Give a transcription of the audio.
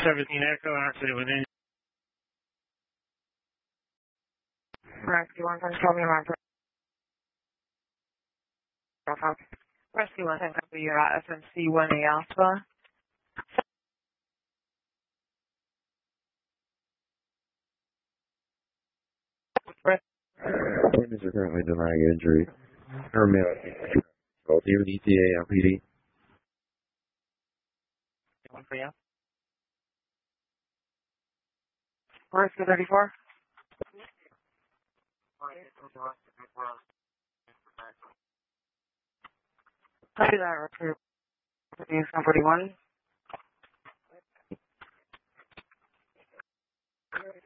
17 Echo, accident within. Rescue 1, tell me around. Rescue 1, copy, you're at FMC 1A Alpha. Witnesses are currently denying injury. Her male. Do you have an ETA on PD? One for you. Rescue 34. Copy that, recruit. Produce 141.